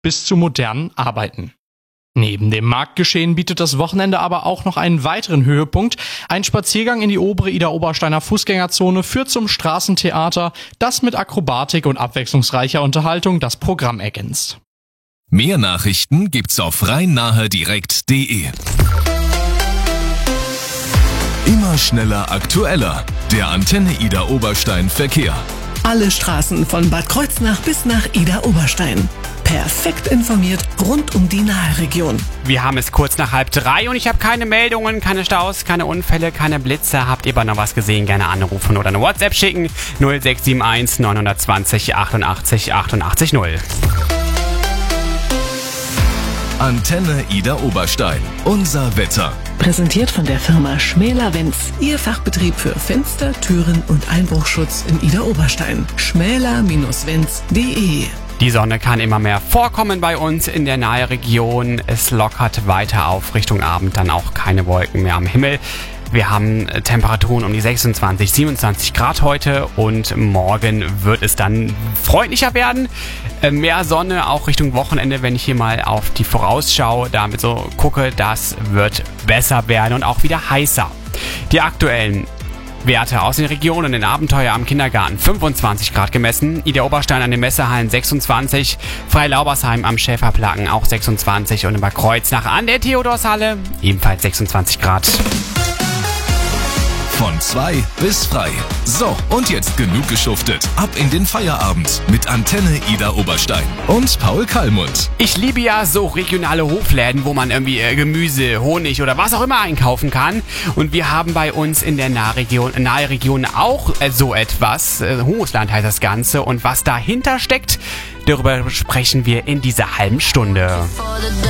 bis zu modernen Arbeiten. Neben dem Marktgeschehen bietet das Wochenende aber auch noch einen weiteren Höhepunkt. Ein Spaziergang in die obere Ida-Obersteiner Fußgängerzone führt zum Straßentheater, das mit Akrobatik und abwechslungsreicher Unterhaltung das Programm ergänzt. Mehr Nachrichten gibt's auf rhein-nahe-direkt.de. Immer schneller, aktueller. Der Antenne Ida Oberstein Verkehr. Alle Straßen von Bad Kreuznach bis nach Ida Oberstein. Perfekt informiert rund um die Nahe-Region. Wir haben es kurz nach 2:30 und ich habe keine Meldungen, keine Staus, keine Unfälle, keine Blitze. Habt ihr aber noch was gesehen, gerne anrufen oder eine WhatsApp schicken. 0671 920 88 88 0. Antenne Ida Oberstein. Unser Wetter. Präsentiert von der Firma Schmäler-Wenz. Ihr Fachbetrieb für Fenster, Türen und Einbruchschutz in Ida Oberstein. schmäler-wenz.de. Die Sonne kann immer mehr vorkommen bei uns in der Nahe-Region. Es lockert weiter auf, Richtung Abend dann auch keine Wolken mehr am Himmel. Wir haben Temperaturen um die 26, 27 Grad heute und morgen wird es dann freundlicher werden. Mehr Sonne, auch Richtung Wochenende, wenn ich hier mal auf die Vorausschau damit so gucke, das wird besser werden und auch wieder heißer. Die aktuellen Werte aus den Regionen in Abenteuer am Kindergarten 25 Grad gemessen, Ida Oberstein an den Messehallen 26, Freilaubersheim am Schäferplaken auch 26 und in Bad Kreuznach an der Theodorshalle ebenfalls 26 Grad. Von 2 bis frei. So, und jetzt genug geschuftet. Ab in den Feierabend mit Antenne Ida Oberstein und Paul Kallmund. Ich liebe ja so regionale Hofläden, wo man irgendwie Gemüse, Honig oder was auch immer einkaufen kann. Und wir haben bei uns in der Nahe-Region auch so etwas. Humusland heißt das Ganze. Und was dahinter steckt, darüber sprechen wir in dieser halben Stunde.